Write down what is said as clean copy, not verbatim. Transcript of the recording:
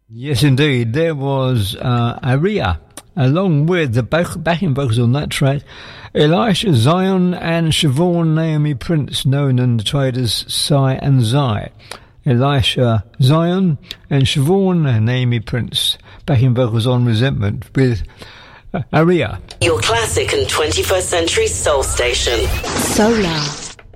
Yes, indeed. There was Aria, along with the backing vocals on that track, Elisha Zion and Siobhan Naomi Prince, known in the trade as Psy and Zai. Elisha Zion and Siobhan Naomi Prince, backing vocals on Resentment with Aria. Your classic and 21st century soul station. Solar.